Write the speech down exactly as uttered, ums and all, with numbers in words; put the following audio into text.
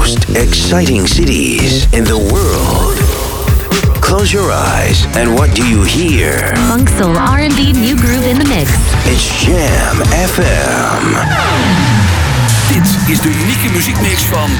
most exciting cities in the world. Close your eyes and what do you hear? Funk, soul, R and B, new groove in the mix. It's Jam F M. Dit is de unieke muziekmix van